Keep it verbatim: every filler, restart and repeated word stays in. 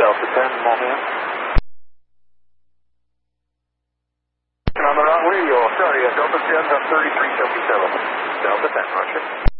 Delta ten, moment. On the runway, you're sorry, Delta ten, thirty-three seventy-seven. Delta ten, roger.